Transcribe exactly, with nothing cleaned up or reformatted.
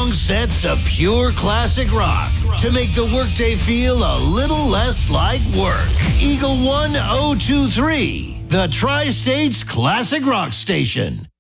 long sets of pure classic rock to make the workday feel a little less like work. Eagle One oh two three, the Tri-States Classic Rock Station.